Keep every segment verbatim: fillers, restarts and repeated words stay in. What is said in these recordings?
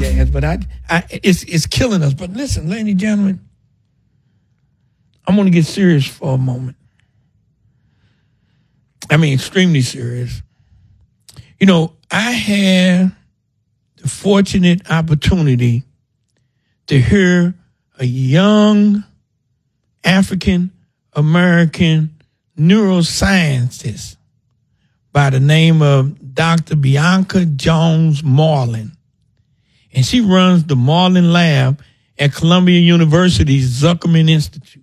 jazz, but I, I, it's it's killing us. But listen, ladies and gentlemen, I'm going to get serious for a moment. I mean, extremely serious. You know, I had the fortunate opportunity to hear a young African-American neuroscientist by the name of Doctor Bianca Jones Marlin. And she runs the Marlin Lab at Columbia University's Zuckerman Institute.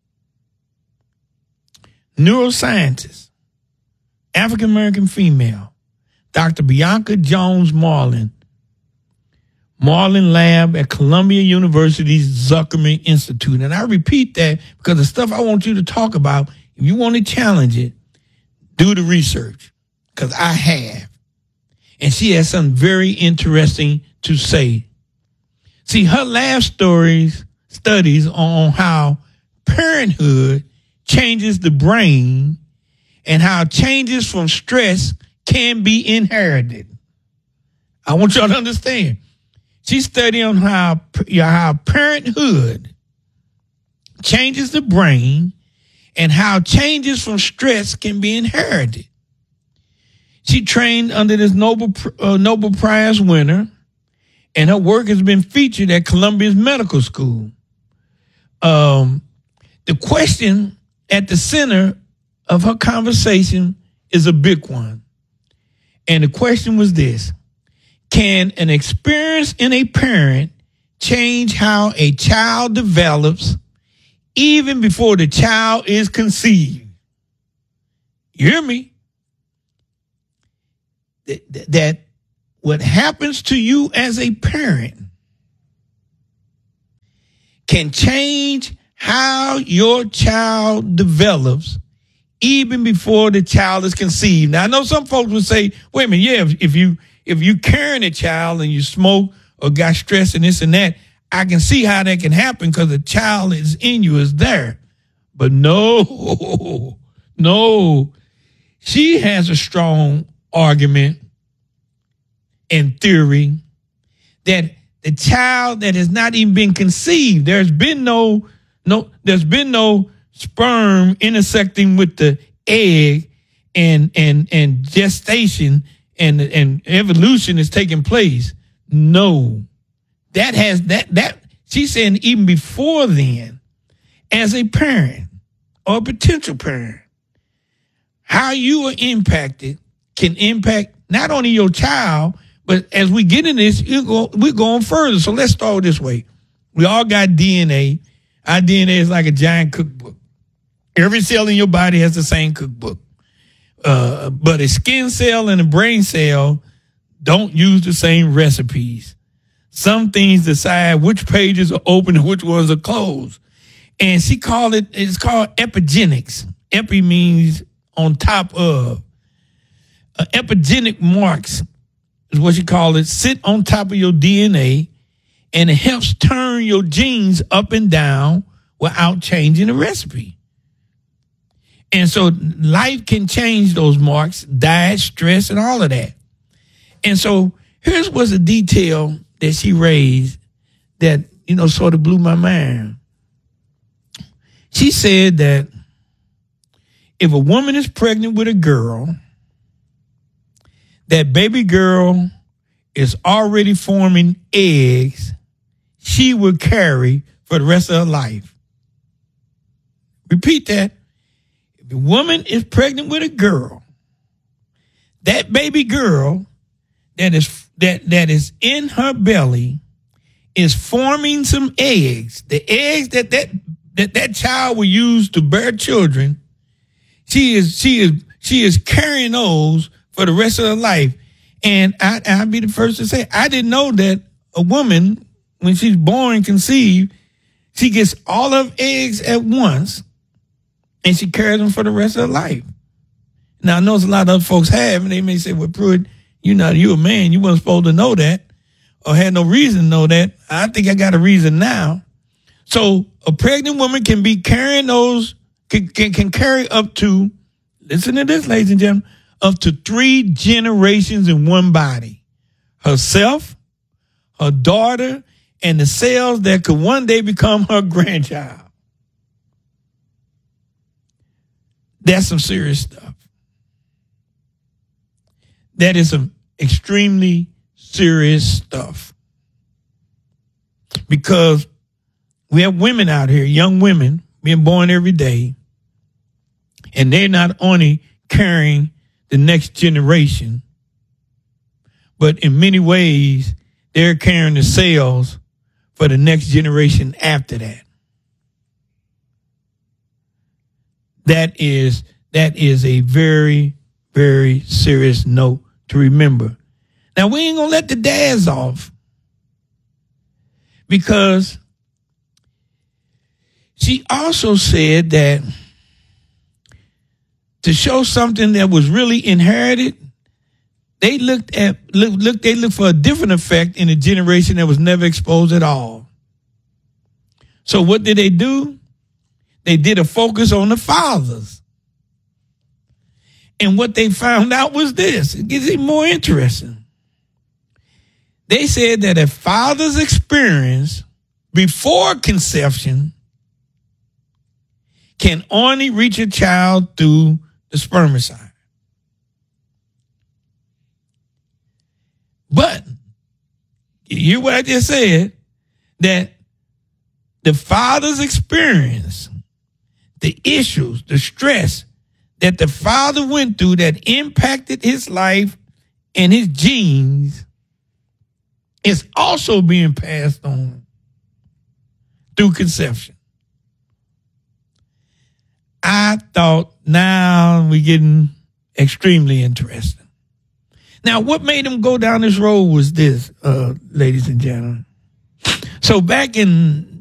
Neuroscientist, African-American female, Doctor Bianca Jones Marlin, Marlin Lab at Columbia University's Zuckerman Institute. And I repeat that because the stuff I want you to talk about, if you want to challenge it, do the research, because I have. And she has something very interesting to say. See, her lab stories, studies on how parenthood changes the brain and how changes from stress can be inherited. I want y'all to understand. She's studying how, how parenthood changes the brain and how changes from stress can be inherited. She trained under this Nobel, uh, Nobel Prize winner, and her work has been featured at Columbia's Medical School. Um, the question at the center of her conversation is a big one. And the question was this: can an experience in a parent change how a child develops even before the child is conceived? You hear me? That, that what happens to you as a parent can change how your child develops even before the child is conceived. Now, I know some folks would say, wait a minute, yeah, if, if you if you carrying a child and you smoke or got stress and this and that, I can see how that can happen because the child is in you, is there. But no, no. She has a strong argument and theory that the child that has not even been conceived, there's been no, no, there's been no sperm intersecting with the egg, and and and gestation and and evolution is taking place. No, that has that that she's saying even before then, as a parent or a potential parent, how you are impacted can impact not only your child, but as we get in this, you go, we're going further. So let's start this way. We all got D N A. Our D N A is like a giant cookbook. Every cell in your body has the same cookbook. Uh, but a skin cell and a brain cell don't use the same recipes. Some things decide which pages are open and which ones are closed. And she called it, it's called epigenetics. Epi means on top of. Uh, epigenetic marks is what she called it, sit on top of your D N A, and it helps turn your genes up and down without changing the recipe. And so life can change those marks, diet, stress, and all of that. And so here's what's a detail that she raised that, you know, sort of blew my mind. She said that if a woman is pregnant with a girl, that baby girl is already forming eggs she will carry for the rest of her life. Repeat that. If a woman is pregnant with a girl, that baby girl that is that that is in her belly is forming some eggs. The eggs that that that, that child will use to bear children, she is she is she is carrying those for the rest of her life. And I, I'll be the first to say, I didn't know that a woman, when she's born and conceived, she gets all of eggs at once and she carries them for the rest of her life. Now, I know a lot of other folks have, and they may say, well, Pruitt, you're not, you're a man. You weren't supposed to know that or had no reason to know that. I think I got a reason now. So a pregnant woman can be carrying those, can, can, can carry up to, listen to this, ladies and gentlemen, up to three generations in one body. Herself, her daughter, and the cells that could one day become her grandchild. That's some serious stuff. That is some extremely serious stuff. Because we have women out here, young women, being born every day, and they're not only carrying the next generation, but in many ways, they're carrying the cells for the next generation after that. That is, that is a very, very serious note to remember. Now, we ain't going to let the dads off, because she also said that to show something that was really inherited, they looked at look, look they looked for a different effect in a generation that was never exposed at all. So what did they do? They did a focus on the fathers. And what they found out was this. It gets even more interesting. They said that a father's experience before conception can only reach a child through the spermicide. But you hear what I just said, that the father's experience, the issues, the stress that the father went through that impacted his life and his genes is also being passed on through conception. I thought now we're getting extremely interesting. Now, what made him go down this road was this, uh, ladies and gentlemen. So back in